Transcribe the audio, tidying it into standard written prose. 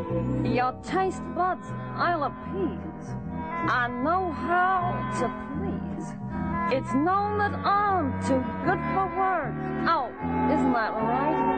Your taste buds I'll appease. I know how to please. It's known that I'm too good for words. Oh, isn't that right?